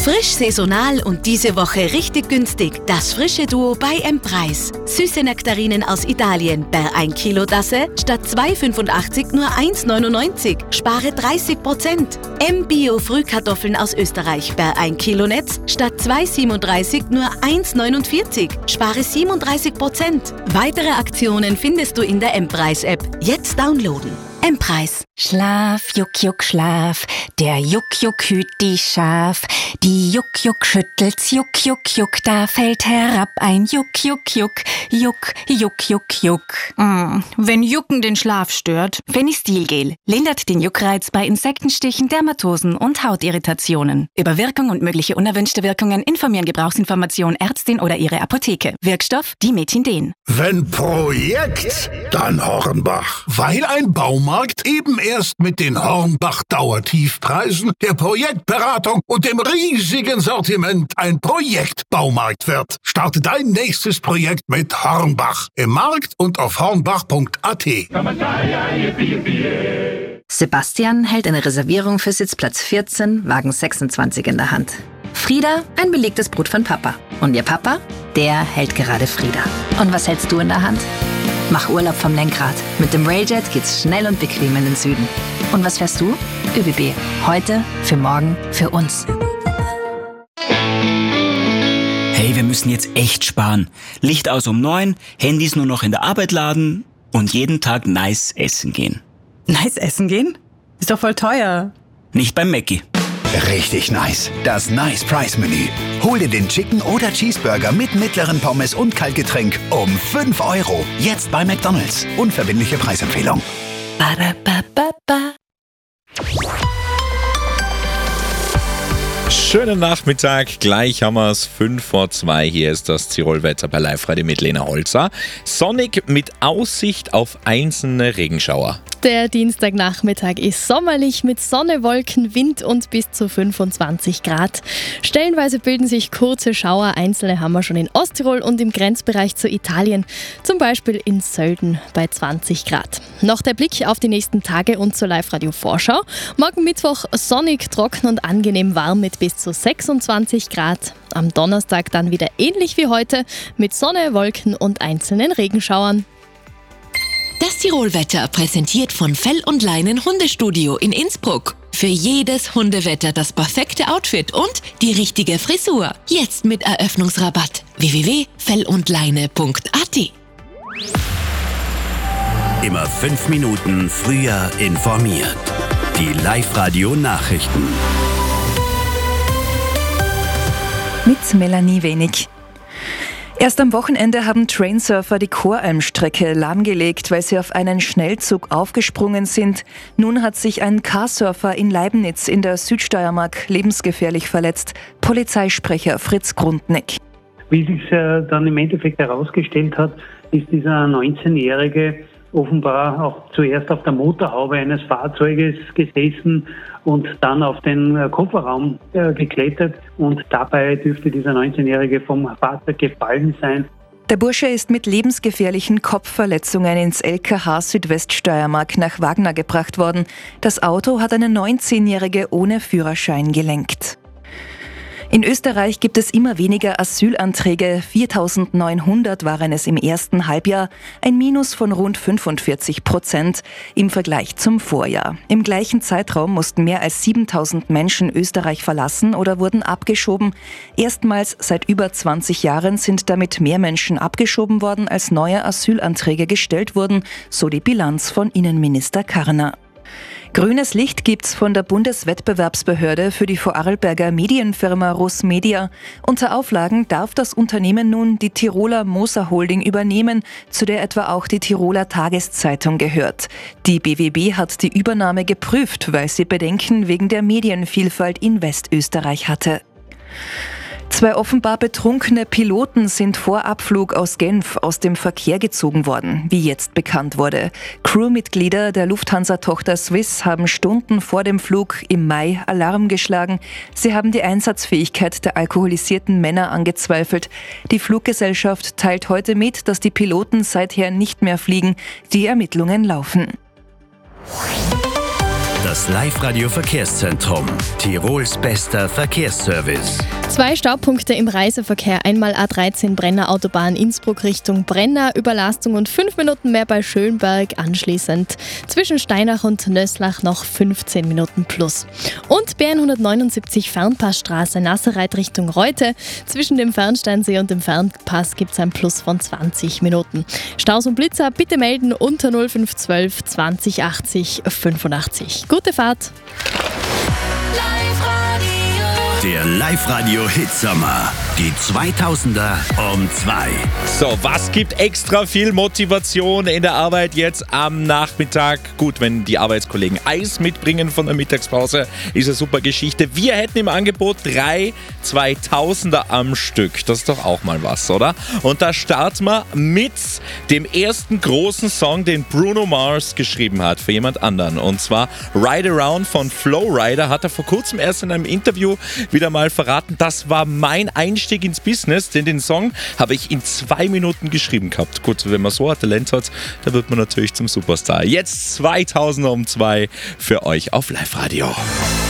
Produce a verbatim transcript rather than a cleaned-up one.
Frisch, saisonal und diese Woche richtig günstig. Das frische Duo bei M-Preis. Süße Nektarinen aus Italien per ein Kilo Tasse statt zwei Euro fünfundachtzig nur eins Euro neunundneunzig. Spare dreißig Prozent. M-Bio Frühkartoffeln aus Österreich per ein Kilo Netz statt zwei Euro siebenunddreißig nur eins Euro neunundvierzig. Spare siebenunddreißig Prozent. Weitere Aktionen findest du in der M-Preis-App. Jetzt downloaden. M-Preis. Schlaf, Juck, Juck, Schlaf. Der Juck, Juck hüt die Schaf. Die Juck, Juck schüttelt's, Juck, Juck, Juck. Da fällt herab ein Juck, Juck, Juck. Juck, Juck, Juck, Juck. Mm, wenn Jucken den Schlaf stört. Fenistilgel lindert den Juckreiz bei Insektenstichen, Dermatosen und Hautirritationen. Über Wirkung und mögliche unerwünschte Wirkungen informieren Gebrauchsinformation Ärztin oder ihre Apotheke. Wirkstoff Dimetindin. Wenn Projekt, dann Hornbach. Weil ein Baumarkt eben erst mit den Hornbach-Dauertiefpreisen, der Projektberatung und dem riesigen Sortiment ein Projektbaumarkt wird. Starte dein nächstes Projekt mit Hornbach. Im Markt und auf hornbach punkt a t. Sebastian hält eine Reservierung für Sitzplatz vierzehn, Wagen sechsundzwanzig in der Hand. Frieda ein belegtes Brot von Papa. Und ihr Papa, der hält gerade Frieda. Und was hältst du in der Hand? Mach Urlaub vom Lenkrad. Mit dem Railjet geht's schnell und bequem in den Süden. Und was fährst du? ÖBB. Heute, für morgen, für uns. Hey, wir müssen jetzt echt sparen. Licht aus um neun, Handys nur noch in der Arbeit laden und jeden Tag nice essen gehen. Nice essen gehen? Ist doch voll teuer. Nicht beim Mackie. Richtig nice. Das Nice Price Menü. Hol dir den Chicken oder Cheeseburger mit mittleren Pommes und Kaltgetränk um fünf Euro. Jetzt bei McDonald's. Unverbindliche Preisempfehlung. Ba-da-ba-ba-ba. Schönen Nachmittag, gleich haben wir es, fünf vor zwei. Hier ist das Tirolwetter bei Live-Radio mit Lena Holzer. Sonnig mit Aussicht auf einzelne Regenschauer. Der Dienstagnachmittag ist sommerlich mit Sonne, Wolken, Wind und bis zu fünfundzwanzig Grad. Stellenweise bilden sich kurze Schauer, einzelne haben wir schon in Osttirol und im Grenzbereich zu Italien, zum Beispiel in Sölden bei zwanzig Grad. Noch der Blick auf die nächsten Tage und zur Live-Radio-Vorschau. Morgen Mittwoch sonnig, trocken und angenehm warm mit bis zu sechsundzwanzig Grad. Am Donnerstag dann wieder ähnlich wie heute mit Sonne, Wolken und einzelnen Regenschauern. Das Tirolwetter präsentiert von Fell und Leinen Hundestudio in Innsbruck. Für jedes Hundewetter das perfekte Outfit und die richtige Frisur. Jetzt mit Eröffnungsrabatt. w w w punkt fell und leine punkt a t. Immer fünf Minuten früher informiert. Die Live-Radio-Nachrichten. Mit Melanie Wenig. Erst am Wochenende haben Trainsurfer die Choralm-Strecke lahmgelegt, weil sie auf einen Schnellzug aufgesprungen sind. Nun hat sich ein Carsurfer in Leibnitz in der Südsteiermark lebensgefährlich verletzt. Polizeisprecher Fritz Grundnick. Wie sich äh, dann im Endeffekt herausgestellt hat, ist dieser neunzehnjährige offenbar auch zuerst auf der Motorhaube eines Fahrzeuges gesessen und dann auf den Kofferraum äh, geklettert und dabei dürfte dieser neunzehnjährige vom Fahrzeug gefallen sein. Der Bursche ist mit lebensgefährlichen Kopfverletzungen ins L K H Südweststeiermark nach Wagner gebracht worden. Das Auto hat eine neunzehnjährige ohne Führerschein gelenkt. In Österreich gibt es immer weniger Asylanträge. viertausendneunhundert waren es im ersten Halbjahr, ein Minus von rund fünfundvierzig Prozent im Vergleich zum Vorjahr. Im gleichen Zeitraum mussten mehr als siebentausend Menschen Österreich verlassen oder wurden abgeschoben. Erstmals seit über zwanzig Jahren sind damit mehr Menschen abgeschoben worden, als neue Asylanträge gestellt wurden, so die Bilanz von Innenminister Karner. Grünes Licht gibt's von der Bundeswettbewerbsbehörde für die Vorarlberger Medienfirma Rossmedia. Unter Auflagen darf das Unternehmen nun die Tiroler Moser Holding übernehmen, zu der etwa auch die Tiroler Tageszeitung gehört. Die B W B hat die Übernahme geprüft, weil sie Bedenken wegen der Medienvielfalt in Westösterreich hatte. Zwei offenbar betrunkene Piloten sind vor Abflug aus Genf aus dem Verkehr gezogen worden, wie jetzt bekannt wurde. Crewmitglieder der Lufthansa-Tochter Swiss haben Stunden vor dem Flug im Mai Alarm geschlagen. Sie haben die Einsatzfähigkeit der alkoholisierten Männer angezweifelt. Die Fluggesellschaft teilt heute mit, dass die Piloten seither nicht mehr fliegen. Die Ermittlungen laufen. Das Live-Radio-Verkehrszentrum. Tirols bester Verkehrsservice. Zwei Staupunkte im Reiseverkehr. Einmal A dreizehn Brenner Autobahn Innsbruck Richtung Brenner. Überlastung und fünf Minuten mehr bei Schönberg. Anschließend zwischen Steinach und Nöslach noch fünfzehn Minuten plus. Und B hundertneunundsiebzig Fernpassstraße Nasserreit Richtung Reute. Zwischen dem Fernsteinsee und dem Fernpass gibt es ein Plus von zwanzig Minuten. Staus und Blitzer bitte melden unter null fünf eins zwei zwanzig achtzig fünfundachtzig. Gute Fahrt! Der Live-Radio-Hitsommer. Die zweitausender um zwei. So, was gibt extra viel Motivation in der Arbeit jetzt am Nachmittag? Gut, wenn die Arbeitskollegen Eis mitbringen von der Mittagspause, ist eine super Geschichte. Wir hätten im Angebot drei zweitausender am Stück. Das ist doch auch mal was, oder? Und da starten wir mit dem ersten großen Song, den Bruno Mars geschrieben hat für jemand anderen. Und zwar Ride Around von Flowrider hat er vor kurzem erst in einem Interview wieder mal verraten. Das war mein Einstieg ins Business, denn den Song habe ich in zwei Minuten geschrieben gehabt. Gut, wenn man so ein Talent hat, da wird man natürlich zum Superstar. Jetzt zweitausender um zwei für euch auf Live Radio.